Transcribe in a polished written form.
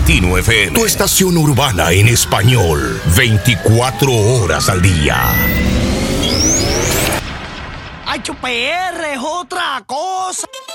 Latino FM, tu estación urbana en español, 24 horas al día. ¡Ay, PR es otra cosa!